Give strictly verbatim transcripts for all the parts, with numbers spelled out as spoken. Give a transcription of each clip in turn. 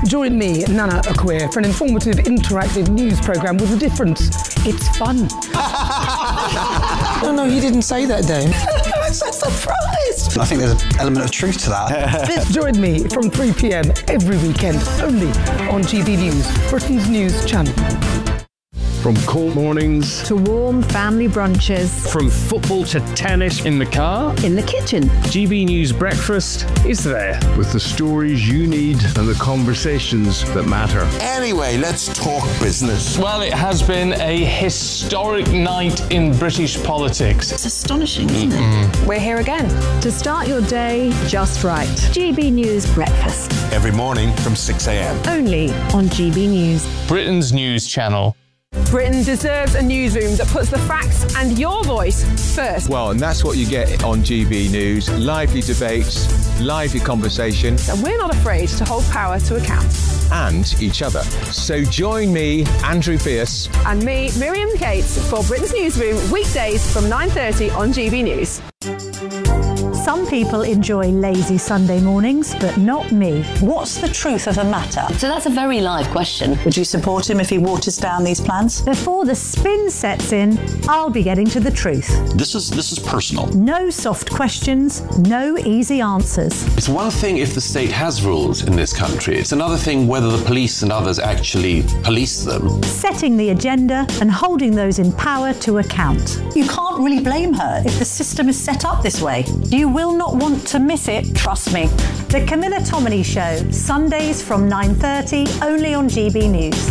Join me, Nana Akwe, for an informative, interactive news programme with a difference. It's fun. No, no, you didn't say that, Dave. I'm so surprised. I think there's an element of truth to that. Join me from three p.m. every weekend, only on G B News, Britain's news channel. From cold mornings to warm family brunches, from football to tennis in the car, in the kitchen, G B News Breakfast is there with the stories you need and the conversations that matter. Anyway, let's talk business. Well, it has been a historic night in British politics. It's astonishing, isn't it? We're here again to start your day just right. G B News Breakfast. Every morning from six a.m. Only on G B News. Britain's news channel. Britain deserves a newsroom that puts the facts and your voice first. Well, and that's what you get on G B News. Lively debates, lively conversation. And we're not afraid to hold power to account. And each other. So join me, Andrew Pierce. And me, Miriam Cates, for Britain's Newsroom, weekdays from nine thirty on G B News. Some people enjoy lazy Sunday mornings, but not me. What's the truth of the matter? So that's a very live question. Would you support him if he waters down these plans? Before the spin sets in, I'll be getting to the truth. This is this is personal. No soft questions, no easy answers. It's one thing if the state has rules in this country. It's another thing whether the police and others actually police them. Setting the agenda and holding those in power to account. You can't really blame her if the system is set up this way. You will not want to miss it, trust me. The Camilla Tominey Show, Sundays from nine thirty, only on G B News.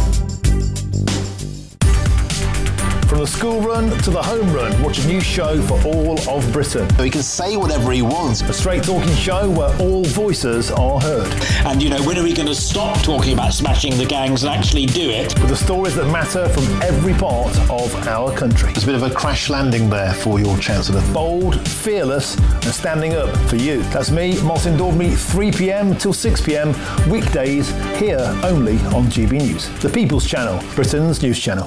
From the school run to the home run, watch a new show for all of Britain. So he can say whatever he wants. A straight talking show where all voices are heard. And, you know, when are we going to stop talking about smashing the gangs and actually do it? With the stories that matter from every part of our country. There's a bit of a crash landing there for your Chancellor. Bold, fearless and standing up for you. That's me, Martin Daubney, three p.m. till six p.m. weekdays here only on G B News. The People's Channel, Britain's news channel.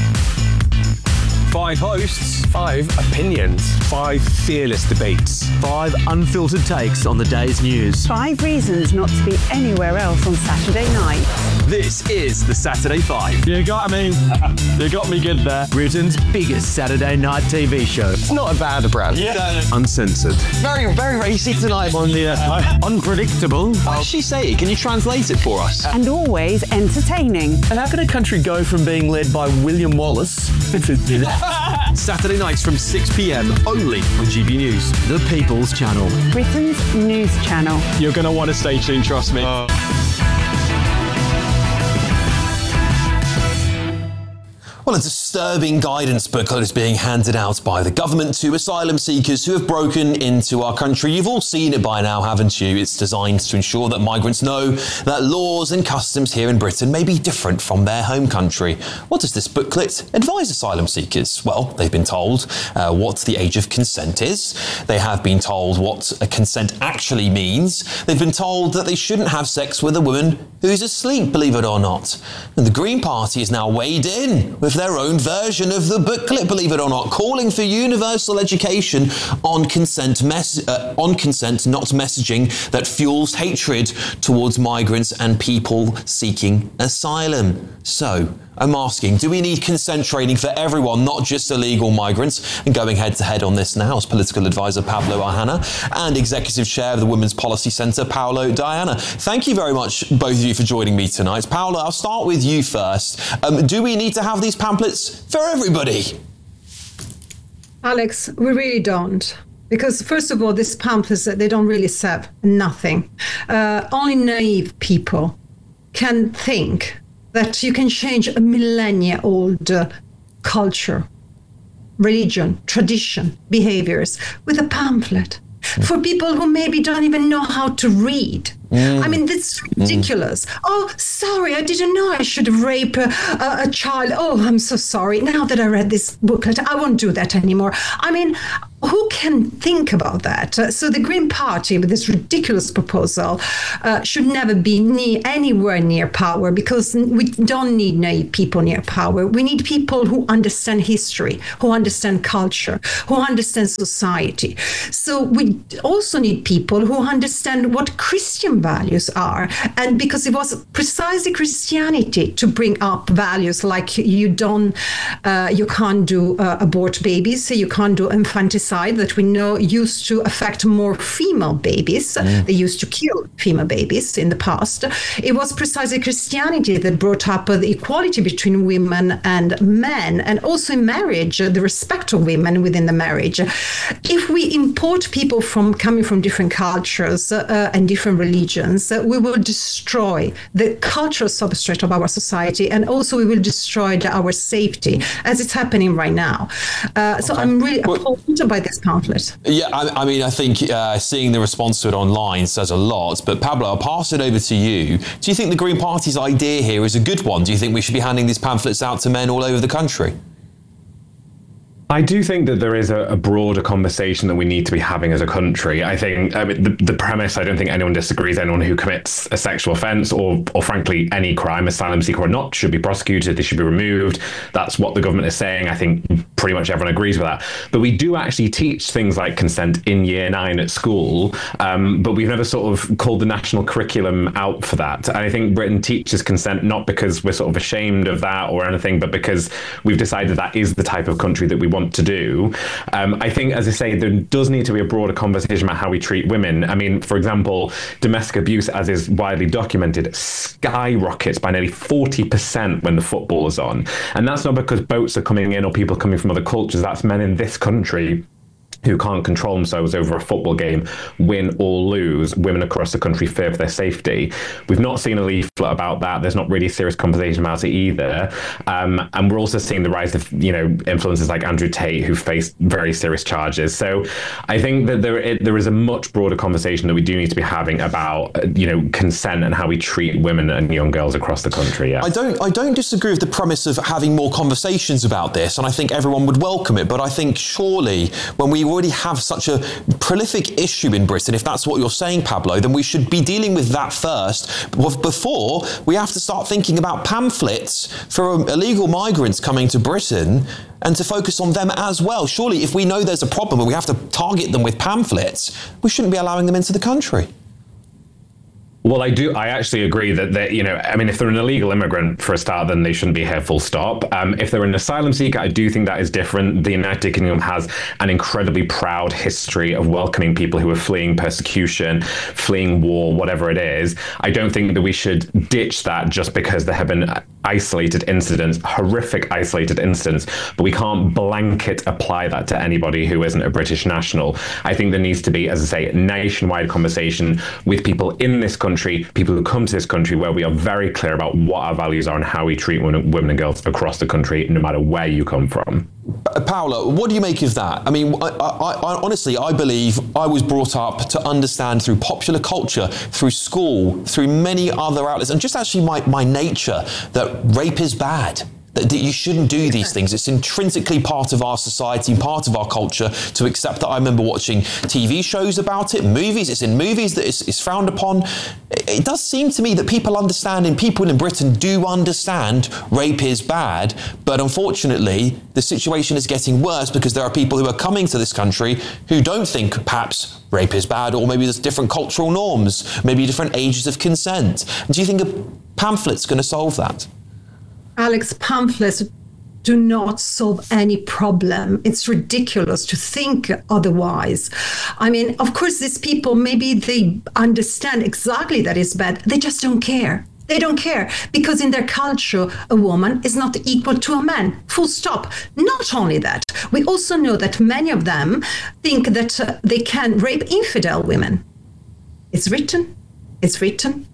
Five hosts, five opinions, five fearless debates, five unfiltered takes on the day's news. Five reasons not to be anywhere else on Saturday night. This is the Saturday Five. You got me. You got me good there. Britain's biggest Saturday night T V show. It's not a bad brand. Yeah. Uncensored. Very, very racy tonight on the uh, Unpredictable. What did she say? Can you translate it for us? And always entertaining. And how can a country go from being led by William Wallace Saturday nights from six p.m. only on G B News, the People's Channel. Britain's news channel. You're going to want to stay tuned, trust me. Uh. Well, a disturbing guidance booklet is being handed out by the government to asylum seekers who have broken into our country. You've all seen it by now, haven't you? It's designed to ensure that migrants know that laws and customs here in Britain may be different from their home country. What does this booklet advise asylum seekers? Well, they've been told uh, what the age of consent is. They have been told what a consent actually means. They've been told that they shouldn't have sex with a woman who's asleep, believe it or not. And the Green Party is now weighed in with their own version of the booklet, believe it or not, calling for universal education on consent, mes- uh, on consent, not messaging that fuels hatred towards migrants and people seeking asylum. So, I'm asking, do we need consent training for everyone, not just illegal migrants? And going head-to-head on this now is political advisor Pablo Arjona and executive chair of the Women's Policy Centre, Paolo Diana. Thank you very much, both of you, for joining me tonight. Paolo, I'll start with you first. Um, do we need to have these pamphlets for everybody? Alex, we really don't. Because, first of all, these pamphlets, they don't really serve nothing. Uh, only naive people can think that you can change a millennia-old uh, culture, religion, tradition, behaviors with a pamphlet. Mm. For people who maybe don't even know how to read. Mm. I mean, that's ridiculous. Mm. Oh, sorry, I didn't know I should rape a, a, a child. Oh, I'm so sorry. Now that I read this booklet, I won't do that anymore. I mean, who can think about that? Uh, so the Green Party, with this ridiculous proposal, uh, should never be near, anywhere near power, because we don't need naive people near power. We need people who understand history, who understand culture, who understand society. So we also need people who understand what Christian values are. And because it was precisely Christianity to bring up values like you don't, uh, you can't do uh, abort babies, you can't do infanticide, that we know used to affect more female babies. Mm. They used to kill female babies in the past. It was precisely Christianity that brought up uh, the equality between women and men, and also in marriage, uh, the respect of women within the marriage. If we import people from coming from different cultures uh, and different religions, uh, we will destroy the cultural substrate of our society, and also we will destroy the, our safety, as it's happening right now. Uh, so okay. I'm really appalled by this pamphlet. Yeah, I, I mean, I think uh, seeing the response to it online says a lot. But Pablo, I'll pass it over to you. Do you think the Green Party's idea here is a good one? Do you think we should be handing these pamphlets out to men all over the country? I do think that there is a, a broader conversation that we need to be having as a country. I think I mean, the, the premise, I don't think anyone disagrees, anyone who commits a sexual offence or, or frankly, any crime, asylum seeker or not, should be prosecuted, they should be removed. That's what the government is saying. I think pretty much everyone agrees with that. But we do actually teach things like consent in year nine at school, um, but we've never sort of called the national curriculum out for that. And I think Britain teaches consent not because we're sort of ashamed of that or anything, but because we've decided that is the type of country that we want to do. Um, I think, as I say, there does need to be a broader conversation about how we treat women. I mean, for example, domestic abuse, as is widely documented, skyrockets by nearly forty percent when the football is on. And that's not because boats are coming in or people coming from other cultures. That's men in this country who can't control themselves over a football game, win or lose. Women across the country fear for their safety. We've not seen a leaflet about that. There's not really a serious conversation about it either. Um, and we're also seeing the rise of, you know, influencers like Andrew Tate, who faced very serious charges. So I think that there it, there is a much broader conversation that we do need to be having about, you know, consent and how we treat women and young girls across the country. Yeah. I don't, I don't disagree with the premise of having more conversations about this, and I think everyone would welcome it. But I think surely when we already have such a prolific issue in Britain, if that's what you're saying, Pablo, then we should be dealing with that first before we have to start thinking about pamphlets for illegal migrants coming to Britain and to focus on them as well. Surely if we know there's a problem and we have to target them with pamphlets, we shouldn't be allowing them into the country. Well, I do. I actually agree that, that, you know, I mean, if they're an illegal immigrant for a start, then they shouldn't be here, full stop. Um, if they're an asylum seeker, I do think that is different. The United Kingdom has an incredibly proud history of welcoming people who are fleeing persecution, fleeing war, whatever it is. I don't think that we should ditch that just because there have been isolated incidents, horrific isolated incidents, but we can't blanket apply that to anybody who isn't a British national. I think there needs to be, as I say, nationwide conversation with people in this country, people who come to this country, where we are very clear about what our values are and how we treat women, women and girls across the country, no matter where you come from. Paola, what do you make of that? I mean, I, I, I, honestly, I believe I was brought up to understand through popular culture, through school, through many other outlets, and just actually my, my nature, that rape is bad. That you shouldn't do these things. It's intrinsically part of our society, part of our culture to accept that. I remember watching T V shows about it, movies. It's in movies that it's, it's frowned upon. It, it does seem to me that people understand, and people in Britain do understand rape is bad, but unfortunately the situation is getting worse because there are people who are coming to this country who don't think perhaps rape is bad, or maybe there's different cultural norms, maybe different ages of consent. Do you think a pamphlet's going to solve that? Alex, pamphlets do not solve any problem. It's ridiculous to think otherwise. I mean, of course, these people, maybe they understand exactly that it's bad. They just don't care. They don't care because in their culture, a woman is not equal to a man. Full stop. Not only that, we also know that many of them think that uh, they can rape infidel women. It's written. It's written.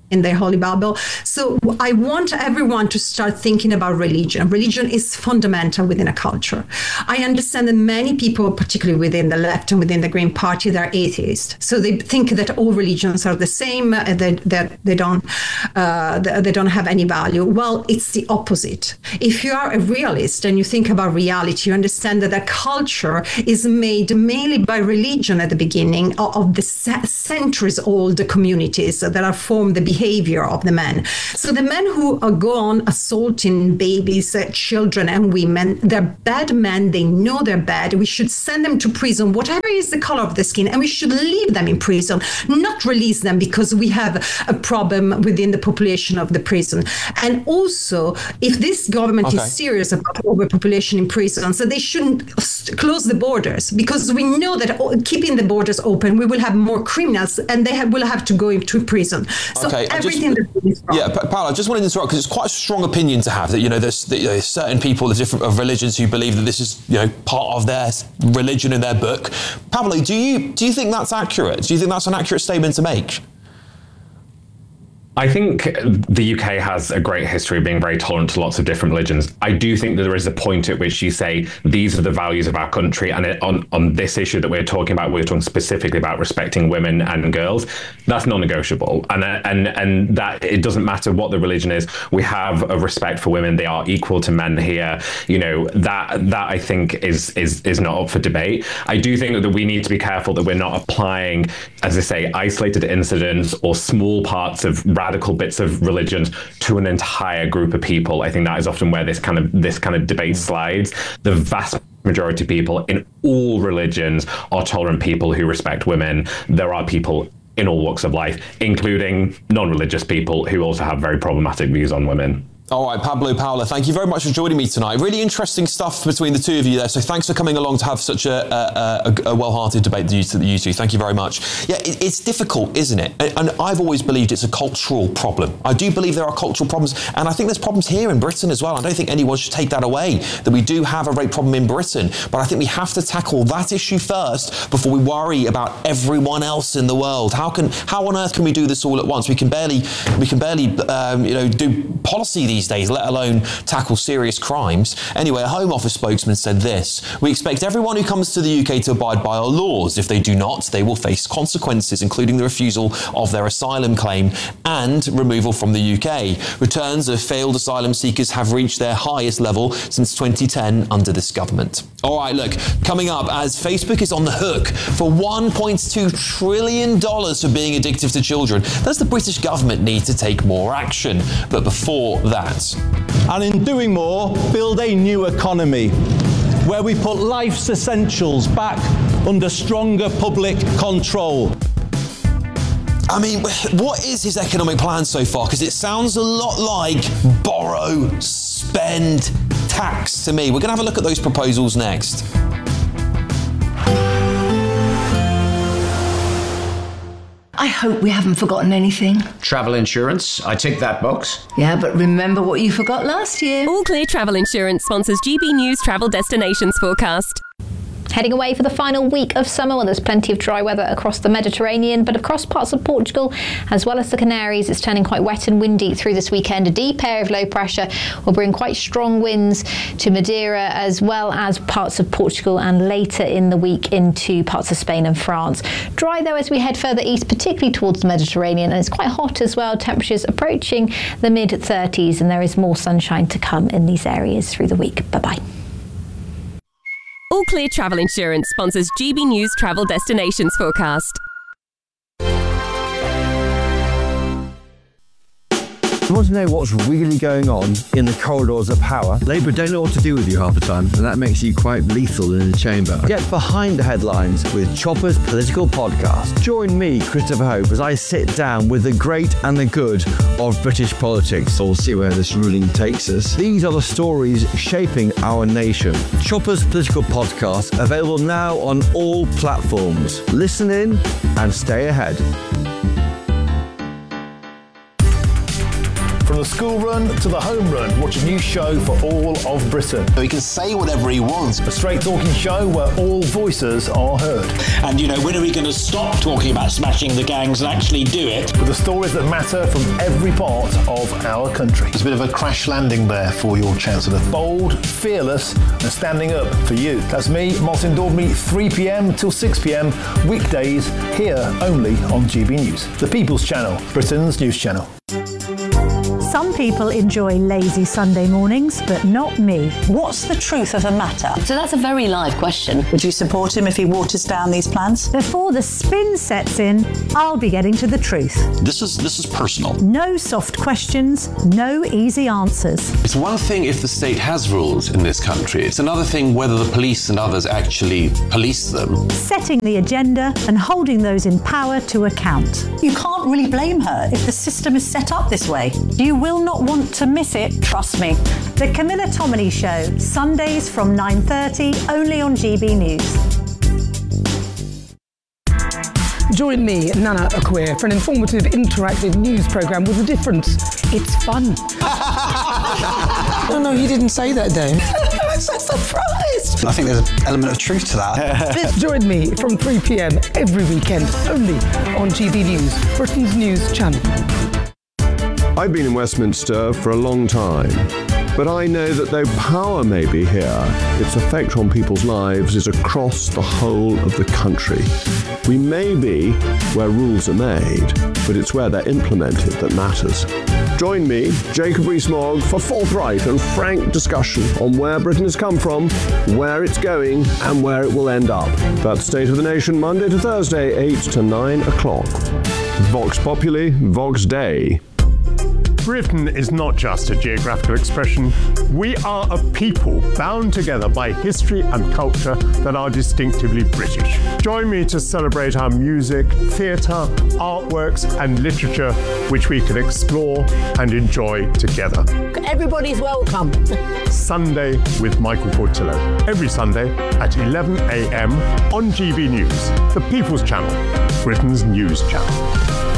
in the Holy Bible. So I want everyone to start thinking about religion. Religion is fundamental within a culture. I understand that many people, particularly within the left and within the Green Party, they're atheists. So they think that all religions are the same, that they, they, they don't uh, they don't have any value. Well, it's the opposite. If you are a realist and you think about reality, you understand that a culture is made mainly by religion at the beginning of the centuries-old communities that are formed the behavior of the men. So the men who uh, go on assaulting babies, uh, children and women, they're bad men. They know they're bad. We should send them to prison, whatever is the color of the skin, and we should leave them in prison, not release them because we have a problem within the population of the prison. And also, if this government okay. is serious about overpopulation in prisons, so they shouldn't close the borders, because we know that keeping the borders open, we will have more criminals and they have, will have to go into prison. So okay, everything just, that is wrong. Yeah, Paola, I just wanted to interrupt because it's quite a strong opinion to have that, you know, there's, there's certain people of different of religions who believe that this is, you know, part of their religion in their book. Pablo, do you do you think that's accurate? Do you think that's an accurate statement to make? I think the U K has a great history of being very tolerant to lots of different religions. I do think that there is a point at which you say these are the values of our country, and it, on, on this issue that we're talking about, we're talking specifically about respecting women and girls. That's non-negotiable, and and and that it doesn't matter what the religion is. We have a respect for women; they are equal to men here. You know, that that I think is is is not up for debate. I do think that we need to be careful that we're not applying, as I say, isolated incidents or small parts of radical bits of religions to an entire group of people. I think that is often where this kind of this kind of debate slides. The vast majority of people in all religions are tolerant people who respect women. There are people in all walks of life, including non-religious people, who also have very problematic views on women. All right, Pablo, Paola, thank you very much for joining me tonight. Really interesting stuff between the two of you there. So thanks for coming along to have such a, a, a, a well-hearted debate you, to you two. Thank you very much. Yeah, it, it's difficult, isn't it? And, and I've always believed it's a cultural problem. I do believe there are cultural problems, and I think there's problems here in Britain as well. I don't think anyone should take that away, that we do have a rape problem in Britain. But I think we have to tackle that issue first before we worry about everyone else in the world. How can, how on earth can we do this all at once? We can barely, we can barely, um, you know, do policy these days, let alone tackle serious crimes. Anyway, a Home Office spokesman said this: "We expect everyone who comes to the U K to abide by our laws. If they do not, they will face consequences, including the refusal of their asylum claim and removal from the U K. Returns of failed asylum seekers have reached their highest level since twenty ten under this government." All right, look, coming up, as Facebook is on the hook for one point two trillion dollars for being addictive to children, does the British government need to take more action? But before that... And in doing more, build a new economy where we put life's essentials back under stronger public control. I mean, what is his economic plan so far? Because it sounds a lot like borrow, spend, tax to me. We're going to have a look at those proposals next. I hope we haven't forgotten anything. Travel insurance, I tick that box. Yeah, but remember what you forgot last year. All Clear Travel Insurance sponsors G B News Travel Destinations Forecast. Heading away for the final week of summer, well, there's plenty of dry weather across the Mediterranean, but across parts of Portugal, as well as the Canaries, it's turning quite wet and windy through this weekend. A deep area of low pressure will bring quite strong winds to Madeira, as well as parts of Portugal, and later in the week into parts of Spain and France. Dry, though, as we head further east, particularly towards the Mediterranean, and it's quite hot as well. Temperatures approaching the mid thirties, and there is more sunshine to come in these areas through the week. Bye-bye. All Clear Travel Insurance sponsors G B News Travel Destinations Forecast. You want to know what's really going on in the corridors of power? Labour don't know what to do with you half the time, and that makes you quite lethal in the chamber. Get behind the headlines with Chopper's Political Podcast. Join me, Christopher Hope, as I sit down with the great and the good of British politics. We'll see where this ruling takes us. These are the stories shaping our nation. Chopper's Political Podcast, available now on all platforms. Listen in and stay ahead. From the school run to the home run, watch a new show for all of Britain. So he can say whatever he wants. A straight talking show where all voices are heard. And, you know, when are we going to stop talking about smashing the gangs and actually do it? With the stories that matter from every part of our country. It's a bit of a crash landing there for your Chancellor. Bold, fearless and standing up for you. That's me, Martin Daubney, three p.m. till six p.m. weekdays here only on G B News. The People's Channel, Britain's news channel. Some people enjoy lazy Sunday mornings, but not me. What's the truth of the matter? So that's a very live question. Would you support him if he waters down these plans? Before the spin sets in, I'll be getting to the truth. This is this is personal. No soft questions, no easy answers. It's one thing if the state has rules in this country. It's another thing whether the police and others actually police them. Setting the agenda and holding those in power to account. You can't really blame her if the system is set up this way. You will not want to miss it, trust me. The Camilla Tominey Show, Sundays from nine thirty, only on G B News. Join me, Nana Akweer, for an informative, interactive news programme with a difference. It's fun. No, no, he didn't say that, Dave. I'm so surprised. I think there's an element of truth to that. Join me from three p.m. every weekend, only on G B News, Britain's news channel. I've been in Westminster for a long time, but I know that though power may be here, its effect on people's lives is across the whole of the country. We may be where rules are made, but it's where they're implemented that matters. Join me, Jacob Rees-Mogg, for forthright and frank discussion on where Britain has come from, where it's going, and where it will end up. That's State of the Nation, Monday to Thursday, eight to nine o'clock. Vox Populi, Vox Dei. Britain is not just a geographical expression. We are a people bound together by history and culture that are distinctively British. Join me to celebrate our music, theatre, artworks and literature which we can explore and enjoy together. Everybody's welcome. Sunday with Michael Portillo. Every Sunday at eleven a.m. on G B News, the People's Channel, Britain's news channel.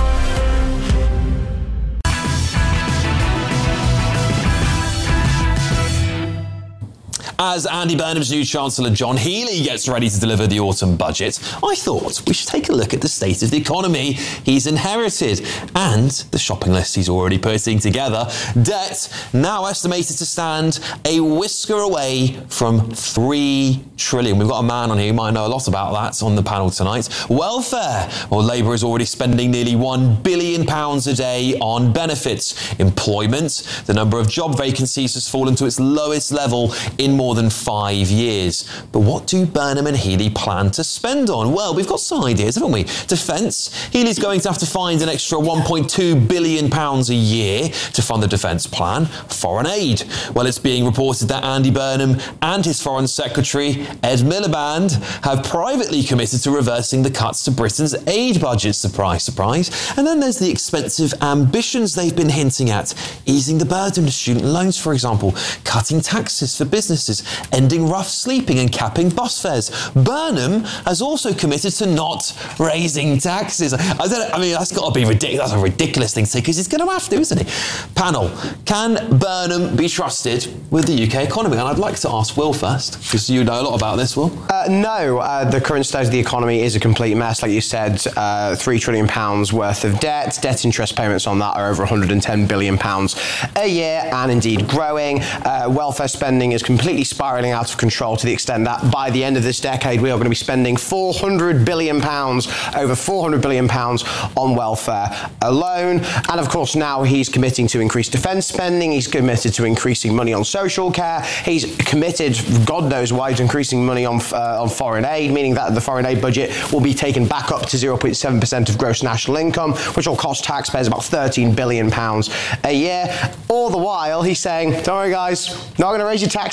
As Andy Burnham's new Chancellor John Healey gets ready to deliver the autumn budget, I thought we should take a look at the state of the economy he's inherited and the shopping list he's already putting together. Debt now estimated to stand a whisker away from three trillion. We've got a man on here who might know a lot about that on the panel tonight. Welfare. Well, Labour is already spending nearly one billion pounds a day on benefits. Employment. The number of job vacancies has fallen to its lowest level in more than five years. But what do Burnham and Healey plan to spend on? Well, we've got some ideas, haven't we? Defence. Healey's going to have to find an extra one point two billion pounds a year to fund the defence plan. Foreign aid. Well, it's being reported that Andy Burnham and his Foreign Secretary, Ed Miliband, have privately committed to reversing the cuts to Britain's aid budget. Surprise, surprise. And then there's the expensive ambitions they've been hinting at. Easing the burden of student loans, for example. Cutting taxes for businesses. Ending rough sleeping and capping bus fares. Burnham has also committed to not raising taxes. I don't know, I mean, that's got to be ridiculous. That's a ridiculous thing to say because he's going to have to, isn't he? Panel, can Burnham be trusted with the U K economy? And I'd like to ask Will first, because you know a lot about this, Will. Uh, no, uh, the current state of the economy is a complete mess. Like you said, uh, three trillion pounds worth of debt. Debt interest payments on that are over one hundred ten billion pounds a year, and indeed growing. Uh, welfare spending is completely spiralling out of control to the extent that by the end of this decade we are going to be spending four hundred billion pounds, over four hundred billion pounds on welfare alone. And of course now he's committing to increase defence spending, he's committed to increasing money on social care, he's committed, God knows why, to increasing money on, uh, on foreign aid, meaning that the foreign aid budget will be taken back up to zero point seven percent of gross national income, which will cost taxpayers about thirteen billion pounds a year. All the while he's saying, don't worry guys, not going to raise your taxes at all,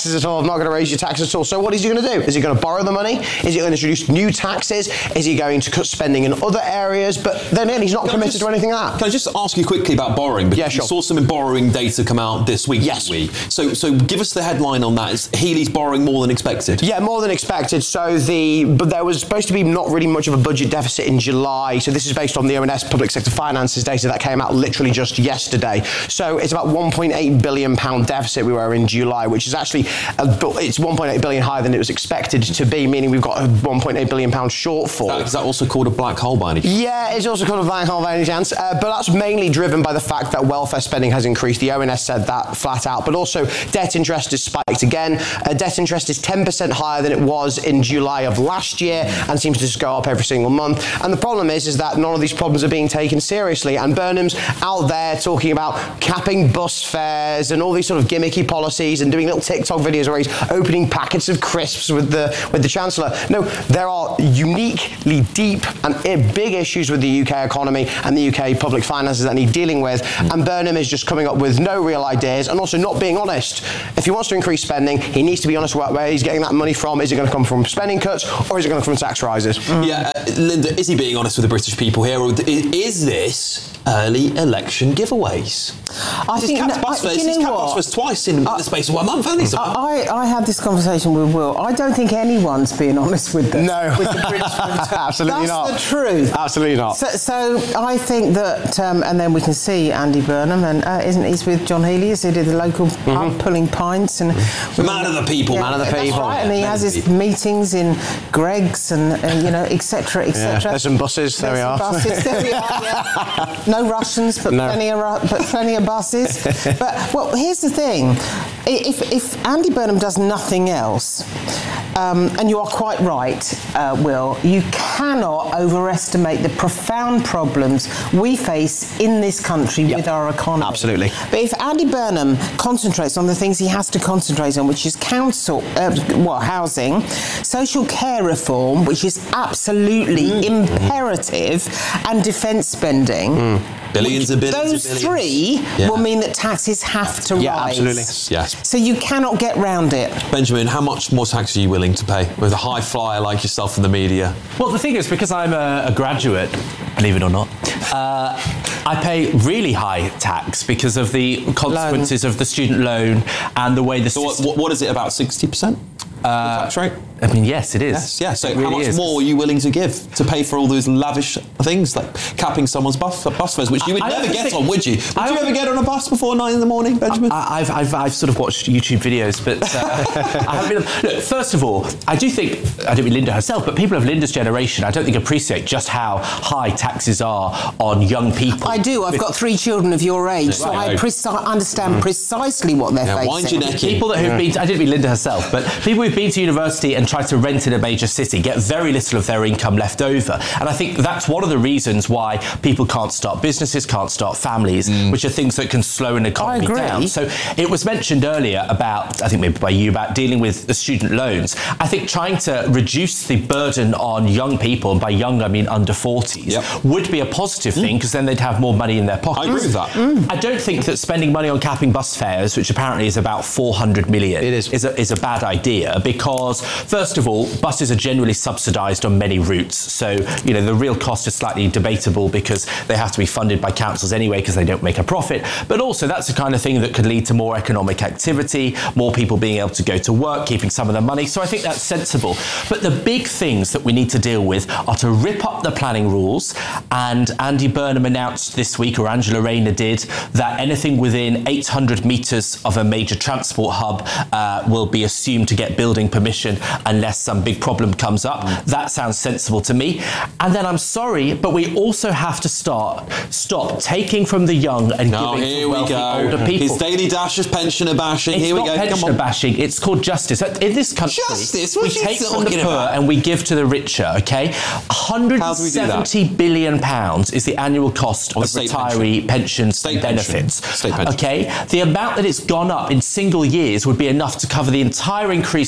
I'm not going to raise your taxes at all. So what is he going to do? Is he going to borrow the money? Is he going to introduce new taxes? Is he going to cut spending in other areas? But then again, he's not can committed just, to anything like that. Can I just ask you quickly about borrowing? Because yeah, sure. We saw some borrowing data come out this week. Yes. We? So, so give us the headline on that. Is Healy's borrowing more than expected? Yeah, more than expected. So the but there was supposed to be not really much of a budget deficit in July. So this is based on the O N S public sector finances data that came out literally just yesterday. So it's about one point eight billion pound deficit we were in July, which is actually a, it's one point eight billion higher than it was expected to be, meaning we've got a one point eight billion pound shortfall. That, is that also called a black hole by any chance? Yeah, it's also called a black hole by any chance. Uh, but that's mainly driven by the fact that welfare spending has increased. The O N S said that flat out. But also debt interest has spiked again. Uh, debt interest is ten percent higher than it was in July of last year and seems to just go up every single month. And the problem is, is that none of these problems are being taken seriously. And Burnham's out there talking about capping bus fares and all these sort of gimmicky policies and doing little TikTok videos where he's opening packets of crisps with the with the Chancellor. No, there are uniquely deep and big issues with the U K economy and the U K public finances that need dealing with. And Burnham is just coming up with no real ideas and also not being honest. If he wants to increase spending, he needs to be honest about where he's getting that money from. Is it going to come from spending cuts or is it going to come from tax rises? Mm. Yeah, uh, Linda, is he being honest with the British people here, or is this early election giveaways? I he's think capped no, bus fares. you know He's capped what? bus fares twice in I, the space of one month, hasn't he? I, I had this conversation with Will. I don't think anyone's being honest with them. No, with the British absolutely That's not. That's the truth. Absolutely not. So, so I think that, um, and then we can see Andy Burnham, and uh, isn't he with John Healy? As he did the local mm-hmm. pub pulling pints and mm-hmm. man of the people, yeah, man of the that's people. Right. And he man has his people. meetings in Greggs and uh, you know, et cetera, et cetera. Yeah, there's some buses. There there's we are. Buses. There we are. Yeah. No Russians, but no. plenty of but plenty of buses. But well, here's the thing: if if Andy Burnham does nothing else. Um, and you are quite right, uh, Will, you cannot overestimate the profound problems we face in this country yep. with our economy. Absolutely. But if Andy Burnham concentrates on the things he has to concentrate on, which is council, uh, well, housing, social care reform, which is absolutely mm. imperative, and defence spending, mm. Billions and billions Those and billions. three yeah. will mean that taxes have to yeah, rise. absolutely. Yes. So you cannot get round it. Benjamin, how much more tax are you willing to pay with a high flyer like yourself in the media? Well, the thing is, because I'm a, a graduate, believe it or not, uh, I pay really high tax because of the consequences loan. of the student loan and the way the so system... What, what is it, about sixty percent? Uh, tax rate? I mean, yes, it is. Yes, yeah. So it really how much is. more are you willing to give to pay for all those lavish things like capping someone's bus, bus fares, which you would I never get think, on, would you? Would I you ever get on a bus before nine in the morning, Benjamin? I, I've, I've, I've sort of watched YouTube videos, but uh, I haven't been. Look, first of all, I do think, I don't mean Linda herself, but people of Linda's generation, I don't think appreciate just how high taxes are on young people. I do. I've got three children of your age, right. so I preci- understand mm. precisely what they're yeah, facing. Wind your neck people that have yeah. been, I didn't mean Linda herself, but people who've been to university and tried to rent in a major city get very little of their income left over. And I think that's one of the reasons why people can't start businesses, can't start families, mm. which are things that can slow an economy down. So it was mentioned earlier about, I think maybe by you, about dealing with the student loans. I think trying to reduce the burden on young people, and by young I mean under forties, yep. would be a positive mm. thing because then they'd have more money in their pockets. I agree with that. Mm. I don't think that spending money on capping bus fares, which apparently is about four hundred million, it is. Is, a, is a bad idea because, first of all, buses are generally subsidised on many routes. So, you know, the real cost is slightly debatable because they have to be funded by councils anyway because they don't make a profit. But also that's the kind of thing that could lead to more economic activity, more people being able to go to work, keeping some of their money. So I think that's sensible. But the big things that we need to deal with are to rip up the planning rules. And Andy Burnham announced this week, or Angela Rayner did, that anything within eight hundred metres of a major transport hub uh, will be assumed to get building permission unless some big problem comes up. Mm. That sounds sensible to me. And then I'm sorry, but we also have to start stop taking from the young and no, giving to wealthy older people. His Daily Dash is pensioner bashing. It's here we not go. pensioner bashing. It's called justice. In this country, justice? we take from the poor about? and we give to the richer. Okay, one hundred seventy billion pounds is the annual cost of retiree pension. pensions state and benefits. State pension. Okay, the amount that it's gone up in single years would be enough to cover the entire increase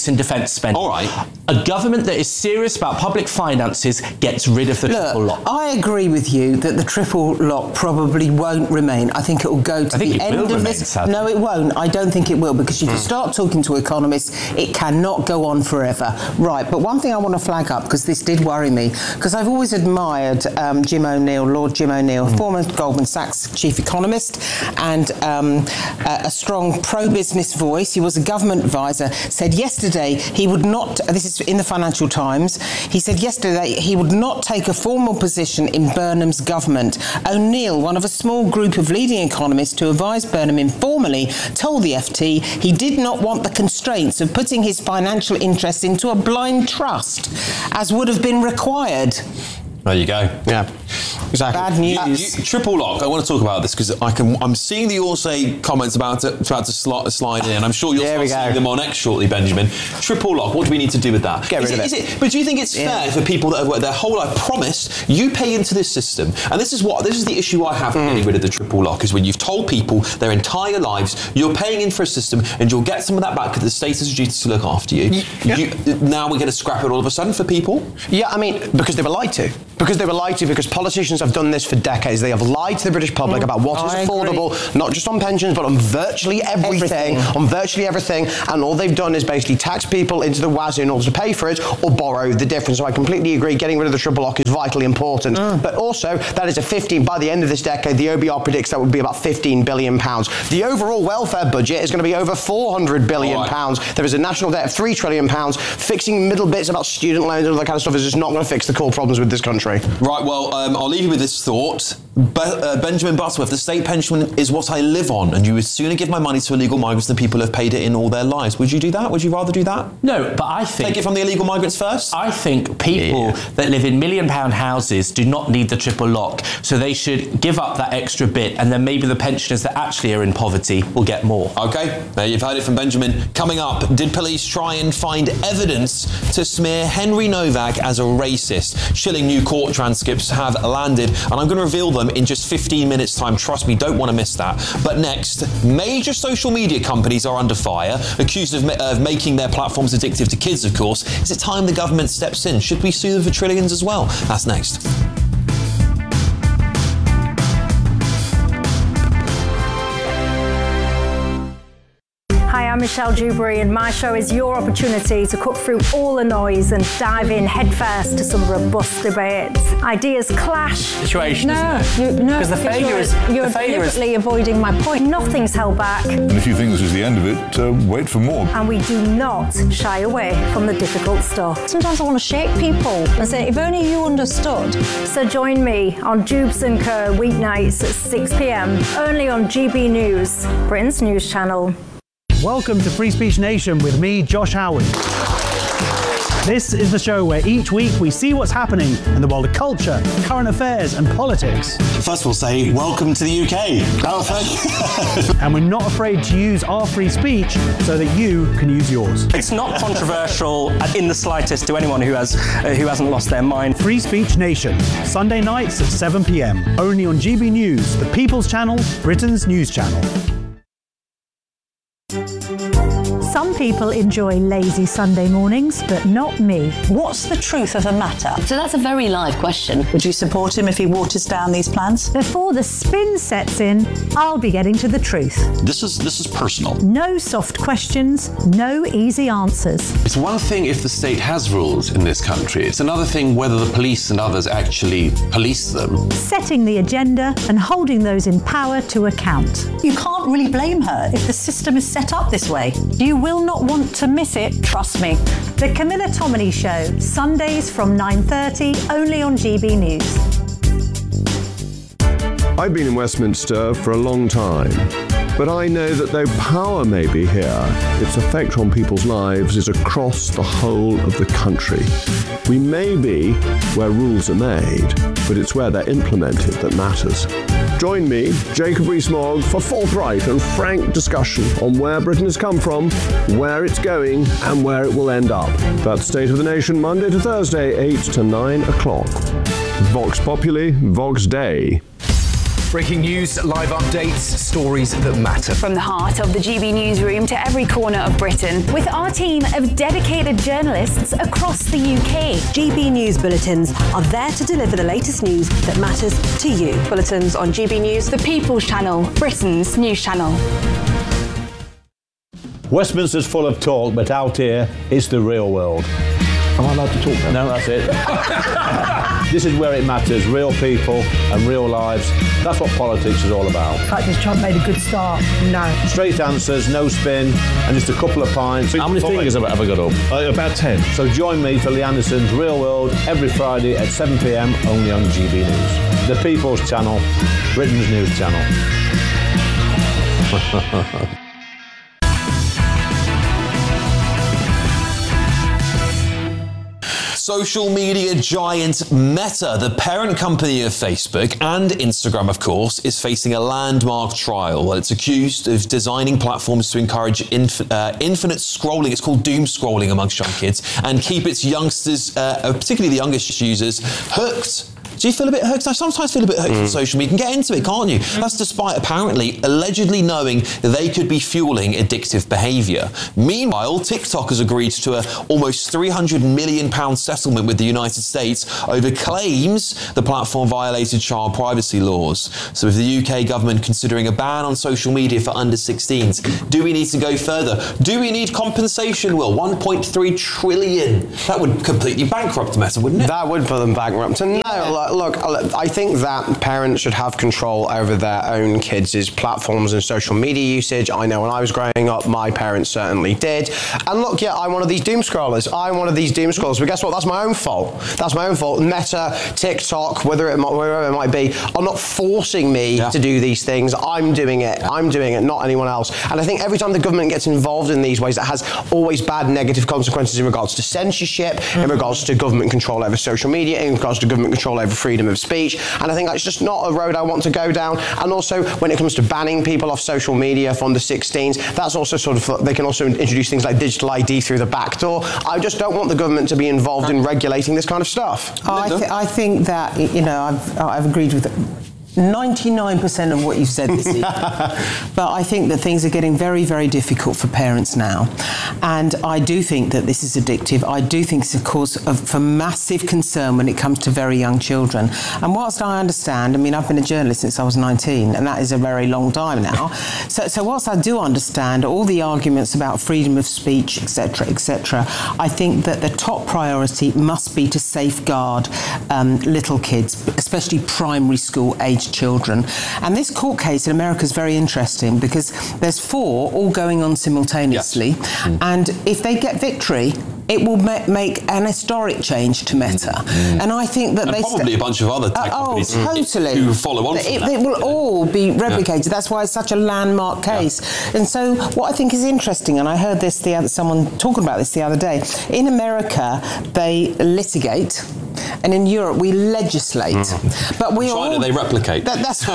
increase in defence spending. All right. A government that is serious about public finances gets rid of the Look, triple lock. I agree with you that the triple lock probably won't remain. I think it will go to I think the it end will of remain, this. sadly. No, it won't. I don't think it will, because if you start talking to economists, it cannot go on forever. Right, but one thing I want to flag up, because this did worry me, because I've always admired um, Jim O'Neill, Lord Jim O'Neill, mm. former Goldman Sachs chief economist, and um, a, a strong pro-business voice. He was a government advisor, said yesterday he would not, this is in the Financial Times, he said yesterday he would not take a formal position in Burnham's government. O'Neill, one of a small group of leading economists who advised Burnham informally, told the F T he did not want the constraints of putting his financial interests into a blind trust, as would have been required. There you go. Yeah, exactly. Bad news. Uh, you, triple lock. I want to talk about this because I can. I'm seeing the Allsay comments about it, about to sli- slide in. I'm sure you'll start seeing them on X shortly, Benjamin. Triple lock. What do we need to do with that? Get rid is of it, it. Is it. But do you think it's yeah. fair for people that have worked their whole life? Promise you pay into this system, and this is what this is the issue I have with mm. getting rid of the triple lock is when you've told people their entire lives you're paying in for a system and you'll get some of that back because the state has a duty to look after you. Yeah. you now we're going to scrap it all of a sudden for people. Yeah, I mean because they were lied to. Because they were lied to. Because politicians have done this for decades. They have lied to the British public mm. about what is I affordable, agree. not just on pensions, but on virtually everything, everything. on virtually everything. And all they've done is basically tax people into the wazoo in order to pay for it or borrow the difference. So I completely agree. Getting rid of the triple lock is vitally important. Mm. But also, that is a fifteen. By the end of this decade, the O B R predicts that would be about fifteen billion pounds. The overall welfare budget is going to be over four hundred billion pounds. Right. There is a national debt of three trillion pounds. Fixing middle bits about student loans and all that kind of stuff is just not going to fix the core problems with this country. Right. Well. Um, I'll leave you with this thought. Be- uh, Benjamin Butterworth, the state pension is what I live on, and you would sooner give my money to illegal migrants than people who have paid it in all their lives. Would you do that? Would you rather do that? No, but I think... Take it from the illegal migrants first? I think people yeah. that live in million-pound houses do not need the triple lock, so they should give up that extra bit, and then maybe the pensioners that actually are in poverty will get more. OK, there you've heard it from Benjamin. Coming up, did police try and find evidence to smear Henry Novak as a racist? Chilling new court transcripts have landed, and I'm going to reveal them in just fifteen minutes time. Trust me, don't want to miss that. But next, major social media companies are under fire, accused of, ma- of making their platforms addictive to kids, of course. Is it time the government steps in? Should we sue them for trillions as well? That's next. Hi, I'm Michelle Dewberry, and my show is your opportunity to cut through all the noise and dive in headfirst to some robust debates. Ideas clash. Situation, no, isn't it? You, no, because the failure you're, is you're the failure deliberately is... avoiding my point. Nothing's held back. And if you think this is the end of it, uh, wait for more. And we do not shy away from the difficult stuff. Sometimes I want to shake people and say, if only you understood. So join me on Dubes and Co weeknights at six p.m. only on G B News, Britain's news channel. Welcome to Free Speech Nation with me, Josh Howard. This is the show where each week we see what's happening in the world of culture, current affairs and politics. First of all, say welcome to the U K. And we're not afraid to use our free speech so that you can use yours. It's not controversial in the slightest to anyone who has uh, who hasn't lost their mind. Free Speech Nation, Sunday nights at seven p.m. only on G B News, the People's Channel, Britain's news channel. Some people enjoy lazy Sunday mornings, but not me. What's the truth of the matter? So that's a very live question. Would you support him if he waters down these plans? Before the spin sets in, I'll be getting to the truth. This is this is personal. No soft questions, no easy answers. It's one thing if the state has rules in this country. It's another thing whether the police and others actually police them. Setting the agenda and holding those in power to account. You can't really blame her if the system is set up this way. You will not want to miss it, trust me. The Camilla Tominey Show, Sundays from nine thirty, only on G B News. I've been in Westminster for a long time, but I know that though power may be here, its effect on people's lives is across the whole of the country. We may be where rules are made, but it's where they're implemented that matters. Join me, Jacob Rees-Mogg, for forthright and frank discussion on where Britain has come from, where it's going, and where it will end up. That's State of the Nation, Monday to Thursday, eight to nine o'clock. Vox Populi, Vox Dei. Breaking news, live updates, stories that matter. From the heart of the G B newsroom to every corner of Britain, with our team of dedicated journalists across the U K. G B News Bulletins are there to deliver the latest news that matters to you. Bulletins on G B News, the People's Channel, Britain's news channel. Westminster's full of talk, but out here, it's the real world. Am I allowed to talk now? No, that's it. This is where it matters, real people and real lives. That's what politics is all about. In fact, has Trump made a good start? No. Straight answers, no spin, and just a couple of pints. How many fingers have I ever got up? Uh, about ten. So join me for Lee Anderson's Real World every Friday at seven p m only on G B News. The People's Channel, Britain's news channel. Social media giant Meta, the parent company of Facebook and Instagram, of course, is facing a landmark trial. Well, it's accused of designing platforms to encourage inf- uh, infinite scrolling. It's called doom scrolling amongst young kids, and keep its youngsters, uh, particularly the youngest users, hooked. Do you feel a bit hooked? I sometimes feel a bit hooked mm. on social media. You can get into it, can't you? Mm. That's despite apparently, allegedly knowing that they could be fueling addictive behaviour. Meanwhile, TikTok has agreed to a almost three hundred million pounds settlement with the United States over claims the platform violated child privacy laws. So with the U K government considering a ban on social media for under sixteens, do we need to go further? Do we need compensation, Will? one point three trillion. That would completely bankrupt Meta, wouldn't it? That would put them bankrupt. And no, look, I think that parents should have control over their own kids' platforms and social media usage. I know when I was growing up, my parents certainly did. And look, yeah, I'm one of these doom scrollers. I'm one of these doom scrollers. But guess what? That's my own fault. That's my own fault. Meta, TikTok, whether it might, wherever it might be, are not forcing me yeah. to do these things. I'm doing it. Yeah. I'm doing it, not anyone else. And I think every time the government gets involved in these ways, it has always bad negative consequences in regards to censorship, mm-hmm. in regards to government control over social media, in regards to government control over freedom of speech, and I think that's just not a road I want to go down. And also, when it comes to banning people off social media for under sixteens, that's also sort of, they can also introduce things like digital I D through the back door. I just don't want the government to be involved in regulating this kind of stuff. Oh, I, th- I think that, you know, I've, I've agreed with ninety-nine percent of what you've said this evening. But I think that things are getting very, very difficult for parents now. And I do think that this is addictive. I do think it's a cause of for massive concern when it comes to very young children. And whilst I understand, I mean, I've been a journalist since I was nineteen, and that is a very long time now. So, so whilst I do understand all the arguments about freedom of speech, et cetera, et cetera, I think that the top priority must be to safeguard um, little kids, especially primary school age children. And this court case in America is very interesting because there's four all going on simultaneously. Yes. Mm. And if they get victory, it will ma- make an historic change to Meta. Mm. And I think that and they... probably st- a bunch of other tech uh, companies oh, totally. who follow on it, from that. It will all be replicated. Yeah. That's why it's such a landmark case. Yeah. And so what I think is interesting, and I heard this the other, someone talking about this the other day, in America, they litigate, and in Europe, we legislate. Mm. But we China, all, they replicate. That, that's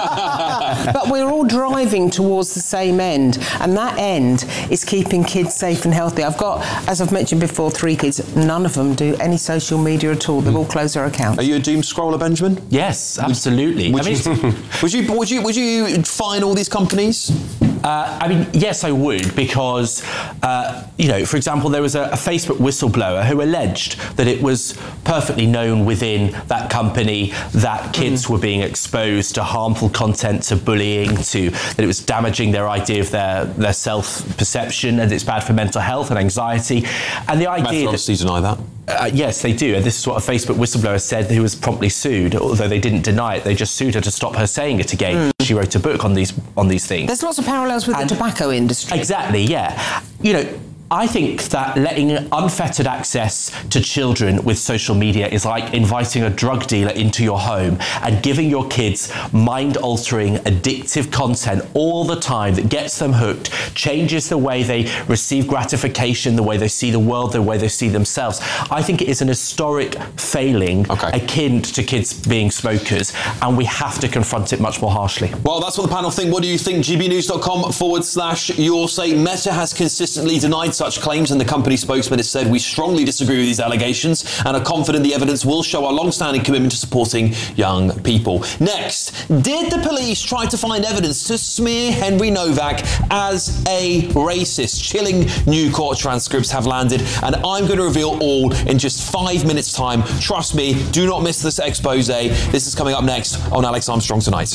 But we're all driving towards the same end, and that end is keeping kids safe and healthy. I've got, as I've mentioned before, three kids. None of them do any social media at all. They've all closed their accounts. Are you a doom scroller, Benjamin? Yes, absolutely. Would, I you, mean, would you would you would you fine all these companies? Uh, I mean, yes, I would, because, uh, you know, for example, there was a, a Facebook whistleblower who alleged that it was perfectly known within that company that kids mm. were being exposed to harmful content, to bullying, to that it was damaging their idea of their, their self-perception, and it's bad for mental health and anxiety. And the idea Meta obviously that, deny that. Uh, yes, they do. And this is what a Facebook whistleblower said, who was promptly sued, although they didn't deny it. They just sued her to stop her saying it again. Mm. She wrote a book on these on these things. There's lots of parallels with and the tobacco industry. Exactly, yeah. You know, I think that letting unfettered access to children with social media is like inviting a drug dealer into your home and giving your kids mind-altering, addictive content all the time that gets them hooked, changes the way they receive gratification, the way they see the world, the way they see themselves. I think it is an historic failing okay. akin to kids being smokers, and we have to confront it much more harshly. Well, that's what the panel think. What do you think? G B news dot com forward slash your say. Meta has consistently denied such claims, and the company spokesman has said, "We strongly disagree with these allegations and are confident the evidence will show our long-standing commitment to supporting young people." Next, did the police try to find evidence to smear Henry Novak as a racist? Chilling new court transcripts have landed, and I'm going to reveal all in just five minutes' time. Trust me, do not miss this expose. This is coming up next on Alex Armstrong Tonight.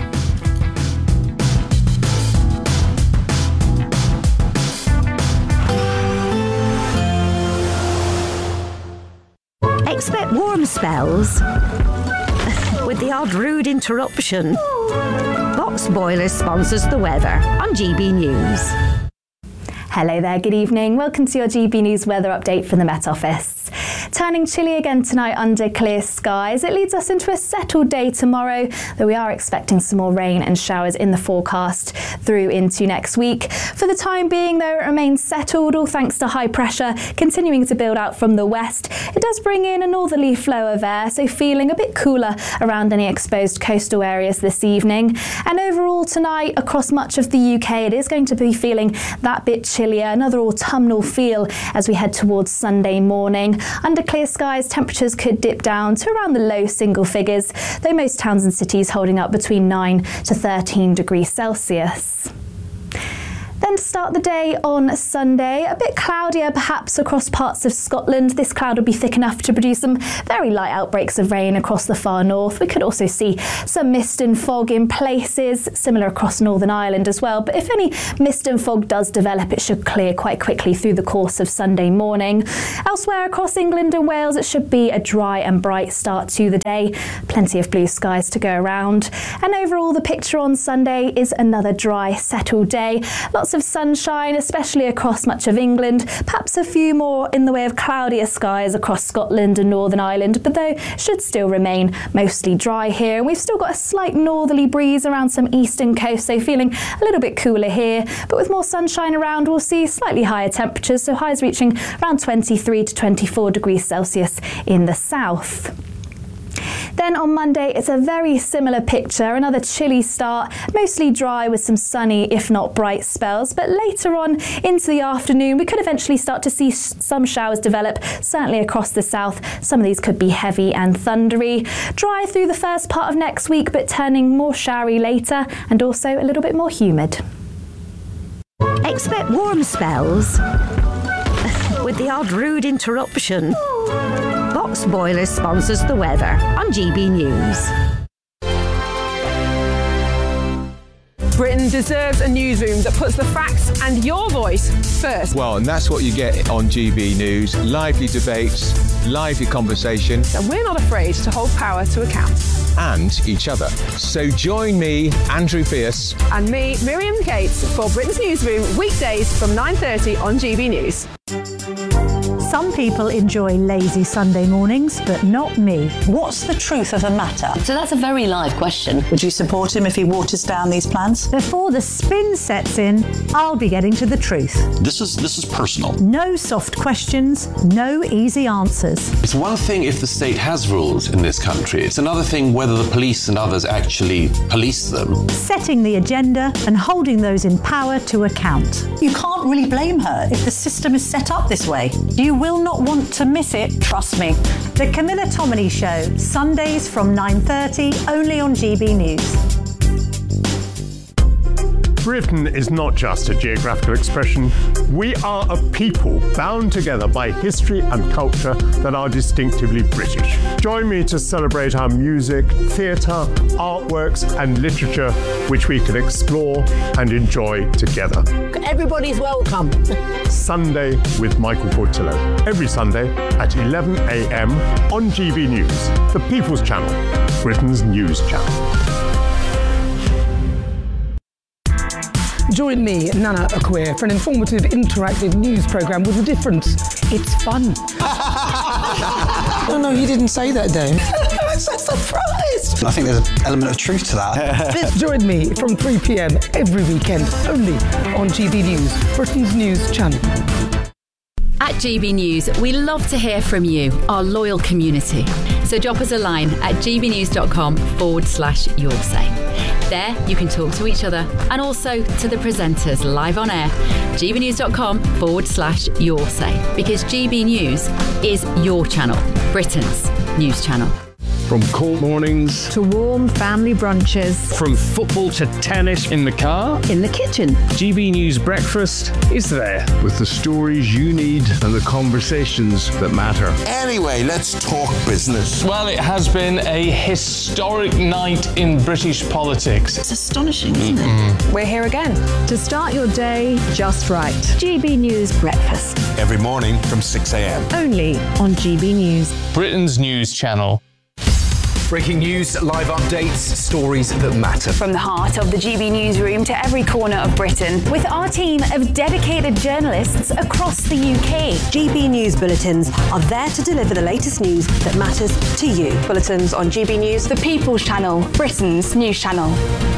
Expect warm spells with the odd rude interruption. Box Boilers sponsors the weather on G B News. Hello there, good evening. Welcome to your G B News weather update from the Met Office. Turning chilly again tonight under clear skies. It leads us into a settled day tomorrow, though we are expecting some more rain and showers in the forecast through into next week. For the time being, though, it remains settled, all thanks to high pressure continuing to build out from the west. It does bring in a northerly flow of air, so feeling a bit cooler around any exposed coastal areas this evening. And overall tonight, across much of the U K, it is going to be feeling that bit chillier, another autumnal feel as we head towards Sunday morning. Under clear skies, temperatures could dip down to around the low single figures, though most towns and cities holding up between nine to thirteen degrees Celsius. Then to start the day on Sunday, a bit cloudier perhaps across parts of Scotland. This cloud will be thick enough to produce some very light outbreaks of rain across the far north. We could also see some mist and fog in places, similar across Northern Ireland as well. But if any mist and fog does develop, it should clear quite quickly through the course of Sunday morning. Elsewhere across England and Wales, it should be a dry and bright start to the day. Plenty of blue skies to go around. And overall, the picture on Sunday is another dry, settled day. Lots of sunshine, especially across much of England. Perhaps a few more in the way of cloudier skies across Scotland and Northern Ireland, but though should still remain mostly dry here. And we've still got a slight northerly breeze around some eastern coast, so feeling a little bit cooler here. But with more sunshine around, we'll see slightly higher temperatures, so highs reaching around twenty-three to twenty-four degrees Celsius in the south. Then on Monday, it's a very similar picture, another chilly start, mostly dry with some sunny, if not bright spells. But later on into the afternoon, we could eventually start to see sh- some showers develop, certainly across the south. Some of these could be heavy and thundery. Dry through the first part of next week, but turning more showery later and also a little bit more humid. Expect warm spells with the odd rude interruption. Box Boilers sponsors the weather on G B News. Britain deserves a newsroom that puts the facts and your voice first. Well, and that's what you get on G B News. Lively debates, lively conversation. And we're not afraid to hold power to account. And each other. So join me, Andrew Pierce. And me, Miriam Cates, for Britain's Newsroom, weekdays from nine thirty on G B News. Some people enjoy lazy Sunday mornings, but not me. What's the truth of the matter? So that's a very live question. Would you support him if he waters down these plans? Before the spin sets in, I'll be getting to the truth. This is this is personal. No soft questions, no easy answers. It's one thing if the state has rules in this country. It's another thing whether the police and others actually police them. Setting the agenda and holding those in power to account. You can't really blame her if the system is set up this way. You will not want to miss it, trust me. The Camilla Tominey Show, Sundays from nine thirty, only on G B News. Britain is not just a geographical expression. We are a people bound together by history and culture that are distinctively British. Join me to celebrate our music, theatre, artworks and literature, which we can explore and enjoy together. Everybody's welcome. Sunday with Michael Portillo. Every Sunday at eleven a.m. on G B News, the People's Channel, Britain's news channel. Join me, Nana Akweer, for an informative, interactive news programme with a difference. It's fun. No, no, you didn't say that, Dave. I'm so surprised. I think there's an element of truth to that. Join me from three p.m. every weekend, only on G B News, Britain's news channel. At G B News, we love to hear from you, our loyal community. So drop us a line at gbnews.com forward slash your say. There, you can talk to each other and also to the presenters live on air. gbnews.com forward slash your say. Because G B News is your channel, Britain's news channel. From cold mornings to warm family brunches, from football to tennis in the car, in the kitchen. G B News Breakfast is there. With the stories you need and the conversations that matter. Anyway, let's talk business. Well, it has been a historic night in British politics. It's astonishing, isn't it? We're here again. To start your day just right. G B News Breakfast. Every morning from six a.m. Only on G B News. Britain's news channel. Breaking news, live updates, stories that matter. From the heart of the G B newsroom to every corner of Britain, with our team of dedicated journalists across the U K. G B News bulletins are there to deliver the latest news that matters to you. Bulletins on G B News, the People's Channel, Britain's news channel.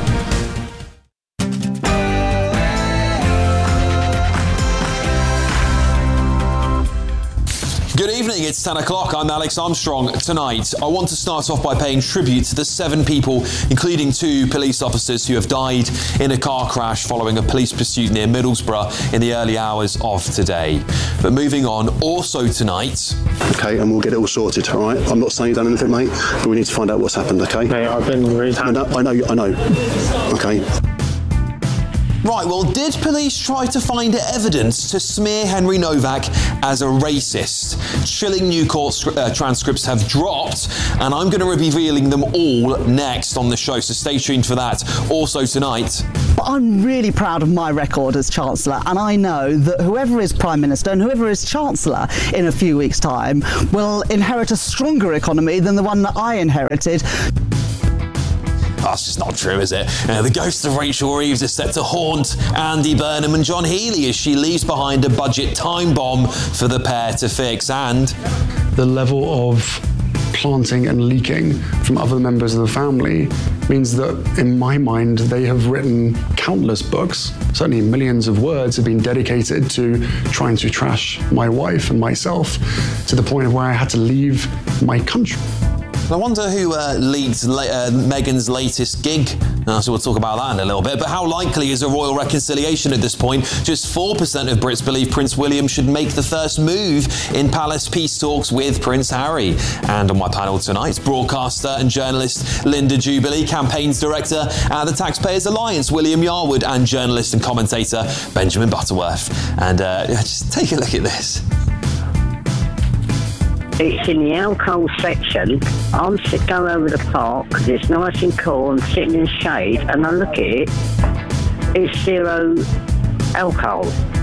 Good evening, it's ten o'clock. I'm Alex Armstrong. Tonight, I want to start off by paying tribute to the seven people, including two police officers who have died in a car crash following a police pursuit near Middlesbrough in the early hours of today. But moving on, also tonight... OK, and we'll get it all sorted, all right? I'm not saying you've done anything, mate, but we need to find out what's happened, OK? Mate, I've been really... I know, I know, I know. OK. Right, well, did police try to find evidence to smear Henry Novak as a racist? Chilling new court uh, transcripts have dropped, and I'm going to be revealing them all next on the show, so stay tuned for that. Also tonight... But I'm really proud of my record as Chancellor, and I know that whoever is Prime Minister and whoever is Chancellor in a few weeks' time will inherit a stronger economy than the one that I inherited. That's just not true, is it? Uh, the ghost of Rachel Reeves is set to haunt Andy Burnham and John Healey as she leaves behind a budget time bomb for the pair to fix. And the level of planting and leaking from other members of the family means that, in my mind, they have written countless books. Certainly millions of words have been dedicated to trying to trash my wife and myself, to the point of where I had to leave my country. I wonder who uh, leads la- uh, Meghan's latest gig. Uh, so we'll talk about that in a little bit. But how likely is a royal reconciliation at this point? Just four percent of Brits believe Prince William should make the first move in palace peace talks with Prince Harry. And on my panel tonight, broadcaster and journalist Linda Jubilee, campaigns director at the Taxpayers Alliance William Yarwood, and journalist and commentator Benjamin Butterworth. And uh, just take a look at this. It's in the alcohol section. I'm sit go over the park because it's nice and cool and sitting in shade, and I look at it. It's zero alcohol.